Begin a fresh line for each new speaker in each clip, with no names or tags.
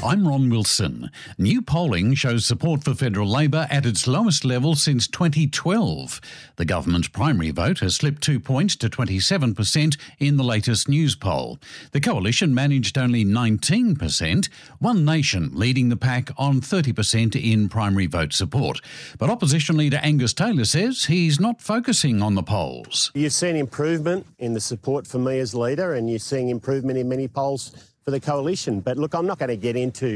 I'm Ron Wilson. New polling shows support for federal Labor at its lowest level since 2012. The government's primary vote has slipped 2 points to 27% in the latest news poll. The coalition managed only 19%, One Nation leading the pack on 30% in primary vote support. But opposition leader Angus Taylor says he's not focusing on the polls.
You've seen improvement in the support for me as leader, and you're seeing improvement in many polls for the coalition. But look, I'm not going to get into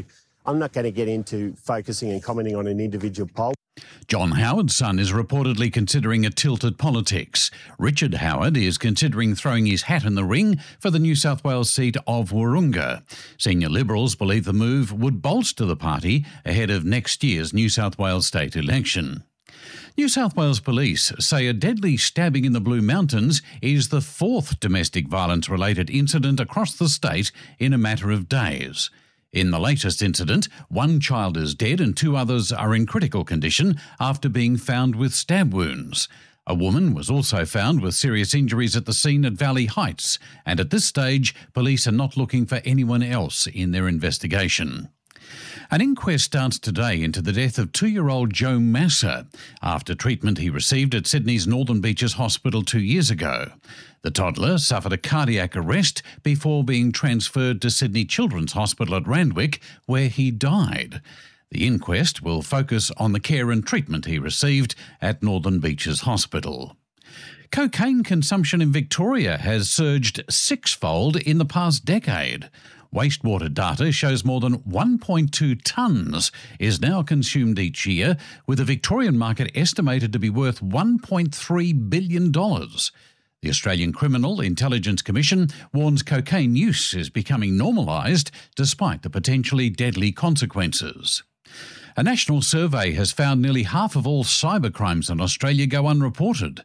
focusing and commenting on an individual poll.
John Howard's son is reportedly considering a tilt at politics. Richard Howard is considering throwing his hat in the ring for the New South Wales seat of Wahroonga. Senior Liberals believe the move would bolster the party ahead of next year's New South Wales state election. New South Wales Police say a deadly stabbing in the Blue Mountains is the fourth domestic violence-related incident across the state in a matter of days. In the latest incident, one child is dead and two others are in critical condition after being found with stab wounds. A woman was also found with serious injuries at the scene at Valley Heights, and at this stage, police are not looking for anyone else in their investigation. An inquest starts today into the death of 2-year-old Joe Massa after treatment he received at Sydney's Northern Beaches Hospital 2 years ago. The toddler suffered a cardiac arrest before being transferred to Sydney Children's Hospital at Randwick, where he died. The inquest will focus on the care and treatment he received at Northern Beaches Hospital. Cocaine consumption in Victoria has surged sixfold in the past decade. Wastewater data shows more than 1.2 tonnes is now consumed each year, with the Victorian market estimated to be worth $1.3 billion. The Australian Criminal Intelligence Commission warns cocaine use is becoming normalised despite the potentially deadly consequences. A national survey has found nearly half of all cybercrimes in Australia go unreported.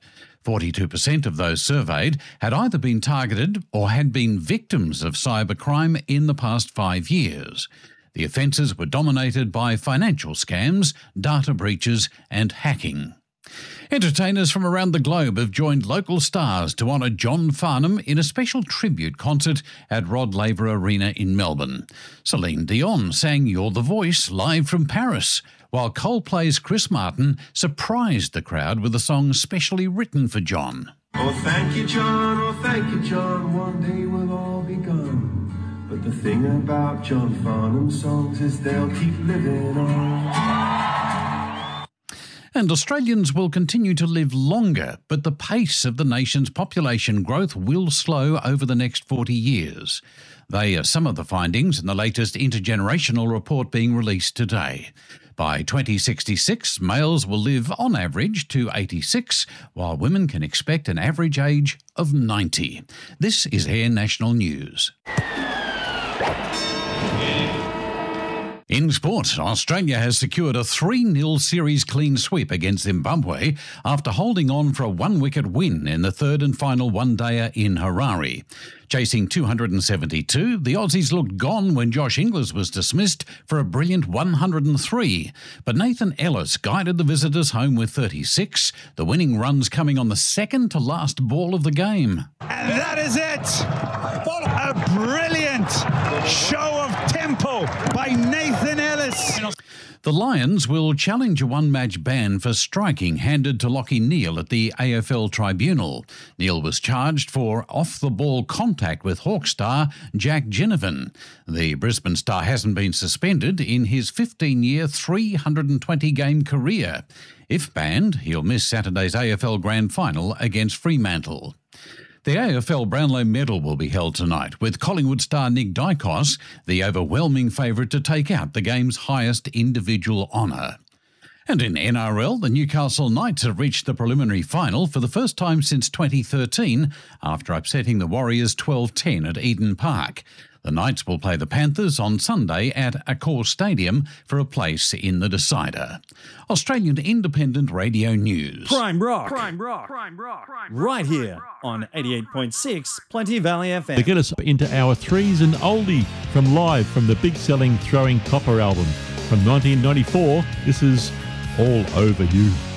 42% of those surveyed had either been targeted or had been victims of cybercrime in the past 5 years. The offences were dominated by financial scams, data breaches and hacking. Entertainers from around the globe have joined local stars to honour John Farnham in a special tribute concert at Rod Laver Arena in Melbourne. Celine Dion sang You're the Voice live from Paris, while Coldplay's Chris Martin surprised the crowd with a song specially written for John.
Oh, thank you, John, one day we'll all be gone. But the thing about John Farnham songs is they'll keep living on.
And Australians will continue to live longer, but the pace of the nation's population growth will slow over the next 40 years. They are some of the findings in the latest intergenerational report being released today. By 2066, males will live on average to 86, while women can expect an average age of 90. This is Air National News. In sport, Australia has secured a 3-0 series clean sweep against Zimbabwe after holding on for a 1-wicket win in the third and final one-dayer in Harare. Chasing 272, the Aussies looked gone when Josh Inglis was dismissed for a brilliant 103. But Nathan Ellis guided the visitors home with 36, the winning runs coming on the second-to-last ball of the game.
And that is it! A brilliant show of tempo by Nathan Ellis.
The Lions will challenge a one-match ban for striking handed to Lachie Neale at the AFL Tribunal. Neale was charged for off-the-ball contact with Hawk star Jack Ginnivan. The Brisbane star hasn't been suspended in his 15-year, 320-game career. If banned, he'll miss Saturday's AFL Grand Final against Fremantle. The AFL Brownlow Medal will be held tonight, with Collingwood star Nick Dykos the overwhelming favourite to take out the game's highest individual honour. And in NRL, the Newcastle Knights have reached the preliminary final for the first time since 2013 after upsetting the Warriors 12-10 at Eden Park. The Knights will play the Panthers on Sunday at Accor Stadium for a place in the decider. Australian Independent Radio News.
Prime Rock. Right here on 88.6 Plenty Valley FM.
To get us into our threes and oldie from live from the big-selling Throwing Copper album. From 1994, this is All Over You.